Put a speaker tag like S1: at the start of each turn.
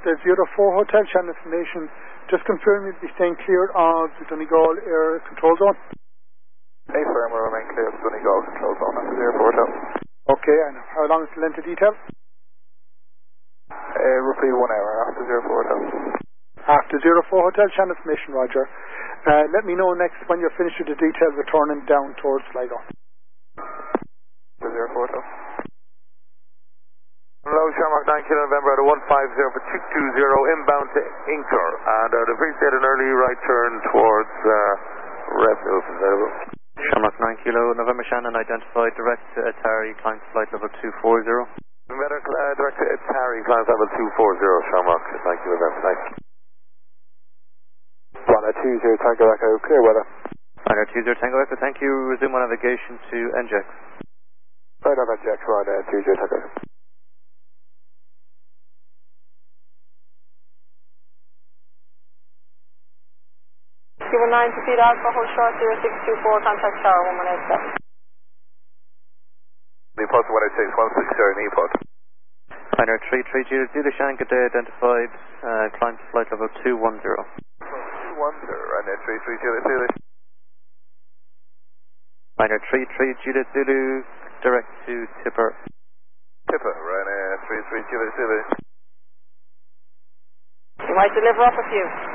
S1: After 04 Hotel channel information, just confirm you'll be staying clear of the Donegal Air Control Zone.
S2: A-firm will remain clear of the Donegal Control Zone after 04 Hotel.
S1: Okay, and how long is the length of detail?
S2: Roughly 1 hour after 04 Hotel.
S1: After 04 Hotel channel information, Roger. Let me know next when you're finished with the detail returning down towards Sligo.
S2: After 04 Hotel. Hello, Shamrock 9 Kilo November at a 150 for 220 inbound to Inker, and I'd appreciate an early right turn towards Red Hills available.
S3: Shamrock 9 Kilo November Shannon identified direct to Atari, climb to flight level 240.
S2: Better direct to Atari, climb level 240, Shamrock 9 Kilo November, thanks.
S4: 120 Tango Echo, clear weather.
S3: 20 Tango Echo, thank you. Resume on navigation to NJX.
S4: Right on NJX, right 20 Tango Echo.
S5: Cuba 9 to feed Alpha, hold short 0624, contact tower 1187.
S2: Nepot 186, 160 Nepot.
S3: Pioneer 33 Zulu Shannon, good day, identified, climb to flight level 210.
S2: 210, right there, 33 Zulu.
S3: Pioneer 33 Juliet Zulu, direct to Tipper.
S2: Tipper, right there, 33 Zulu.
S5: You might deliver up a few.